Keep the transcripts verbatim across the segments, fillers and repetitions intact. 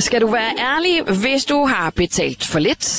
Skal du være ærlig, hvis du har betalt for lidt?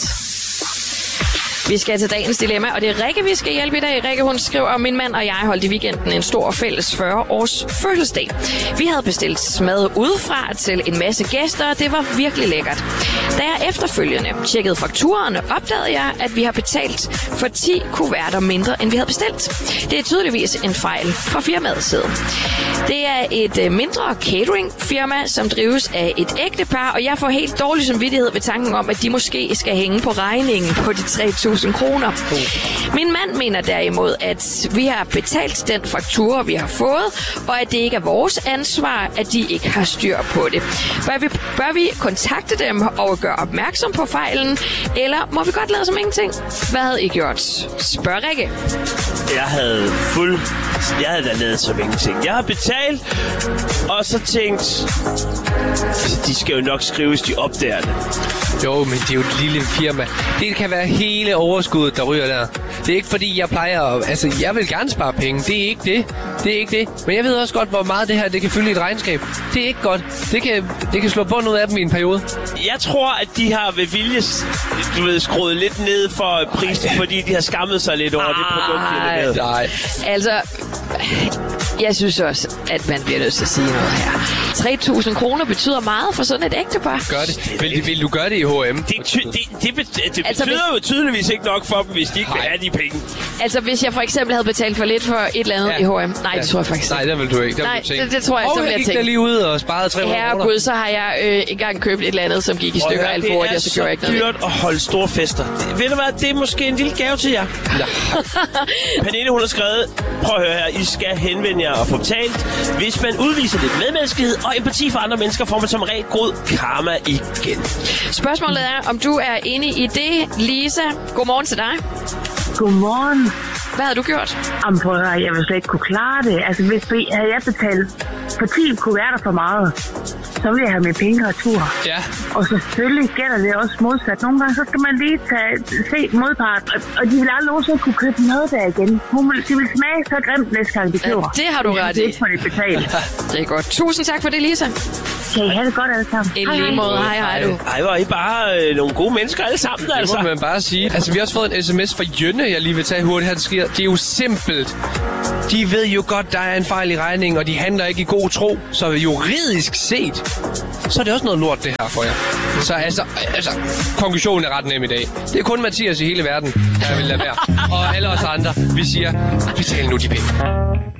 Vi skal til dagens dilemma, og det er Rikke, vi skal hjælpe i dag. Rikke, hun skriver, min mand og jeg holdt i weekenden en stor fælles fyrre-års fødselsdag. Vi havde bestilt mad udefra til en masse gæster, og det var virkelig lækkert. Da jeg efterfølgende tjekkede fakturerne, opdagede jeg, at vi har betalt for ti kuverter mindre, end vi havde bestilt. Det er tydeligvis en fejl fra firmaets side. Det er et mindre cateringfirma, som drives af et ægtepar, og jeg får helt dårlig samvittighed ved tanken om, at de måske skal hænge på regningen på de tre tusind kroner. Min mand mener derimod, at vi har betalt den faktura, vi har fået, og at det ikke er vores ansvar, at de ikke har styr på det. Bør vi, bør vi kontakte dem og gøre opmærksom på fejlen, eller må vi godt lade som ingenting? Hvad havde I gjort? Spørg Rikke. Jeg havde fuld... Jeg havde da lavet som ingenting. Jeg har betalt, og så tænkt... De skal jo nok skrives, de opdager det. Jo, men det er jo et lille firma. Det kan være hele overskuddet, der ryger der. Det er ikke fordi, jeg plejer at... Altså, jeg vil gerne spare penge. Det er ikke det. Det er ikke det. Men jeg ved også godt, hvor meget det her det kan fylde i et regnskab. Det er ikke godt. Det kan, det kan slå bunden ud af dem i en periode. Jeg tror, at de har ved vilje, du ved, skruet lidt ned for prisen, fordi de har skammet sig lidt over Ej, det produkt, de har leveret. Nej. Altså, jeg synes også, at man bliver nødt til at sige noget her. tre tusind kroner betyder meget for sådan et ægtepar. Gør det. Vil, vil du gøre det i H og M? Det, ty, det, det, bet, det altså, betyder hvis, jo tydeligvis ikke nok for dem, hvis de ikke vil have de penge. Altså, hvis jeg for eksempel havde betalt for lidt for et eller andet ja. i H og M. Nej, ja. det tror jeg faktisk Nej, det vil du ikke. Det Nej, det, det tror jeg, og så vil jeg tænke. tænke. Jeg gik lige ud og sparede tre hundrede kroner. Herregud, så har jeg øh, engang købt et eller andet, som gik i stykker alt for hurtigt, og så gjorde jeg ikke noget. Det er så dyrt at holde store fester. Det, ved du hvad, det er måske en lille gave til jer. Ja. Pernille, hun har skrevet, prøv at høre her, I skal henvende jer og få betalt. Hvis man udviser lidt medmenneskelighed og empati for andre mennesker, får man som regel god karma igen. Spørgsmålet er, om du er enig i det, Lisa. Godmorgen til dig. Godmorgen. Hvad havde du gjort? Jamen, prøv at høre, jeg ville slet ikke kunne klare det. Altså, hvis vi, havde jeg betalt for ti kuverter for meget, så ville jeg have mine penge retur. Ja. Og selvfølgelig gælder det også modsat. Nogle gange, så skal man lige tage, se modpart, og, og de vil aldrig nogensinde kunne købe noget der igen. Hun vil, de vil smage så grimt næste gang, de køber. Ja, det har du ret i. Det er ikke for det betalt. Det er godt. Tusind tak for det, Lisa. Kan I have det godt alle sammen? I lige måde. Hej, hej du. Ej, hvor er I bare øh, nogle gode mennesker alle sammen, det altså. Det må man bare sige. Altså, vi har også fået en sms fra Jønne, jeg lige vil tage hurtigt her, det sker. Det er jo simpelt. De ved jo godt, der er en fejl i regningen, og de handler ikke i god tro. Så juridisk set, så er det også noget lort, det her for jer. Så altså, altså konklusionen er ret nem i dag. Det er kun Mathias i hele verden, der vil lade være. Og alle os andre, vi siger, betal nu de penge.